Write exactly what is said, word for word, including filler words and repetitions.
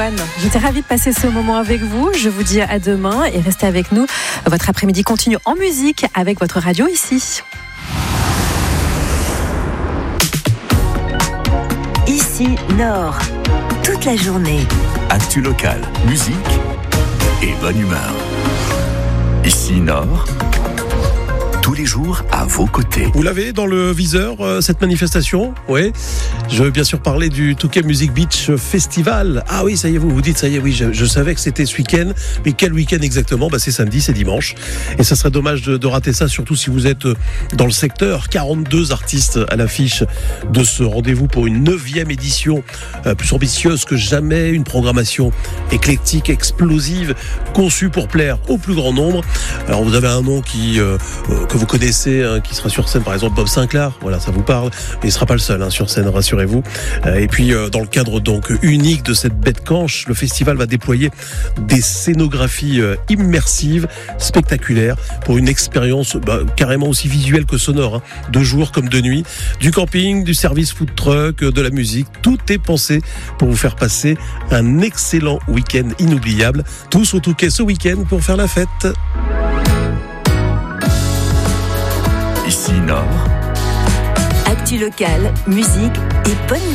J'étais ravie de passer ce moment avec vous. Je vous dis à demain et restez avec nous. Votre après-midi continue en musique avec votre radio ici. Ici Nord, toute la journée. Actu locale, musique et bonne humeur. Ici Nord, tous les jours à vos côtés. Vous l'avez dans le viseur, euh, cette manifestation ? Oui. Je veux bien sûr parler du Touquet Music Beach Festival. Ah oui, ça y est, vous vous dites, ça y est, oui, je, je savais que c'était ce week-end. Mais quel week-end exactement ? Bah, c'est samedi, c'est dimanche. Et ça serait dommage de, de rater ça, surtout si vous êtes dans le secteur. quarante-deux artistes à l'affiche de ce rendez-vous pour une neuvième édition, euh, plus ambitieuse que jamais. Une programmation éclectique, explosive, conçue pour plaire au plus grand nombre. Alors, vous avez un nom qui... Euh, euh, que vous connaissez, hein, qui sera sur scène, par exemple Bob Sinclair, voilà, ça vous parle, mais il sera pas le seul hein, sur scène, rassurez-vous. Euh, et puis euh, dans le cadre donc unique de cette bête canche, le festival va déployer des scénographies euh, immersives, spectaculaires, pour une expérience bah, carrément aussi visuelle que sonore, hein, de jour comme de nuit, du camping, du service food truck, de la musique, tout est pensé pour vous faire passer un excellent week-end inoubliable. Tous au Touquet ce week-end pour faire la fête. Ici Nord. Actu locale, musique et bonne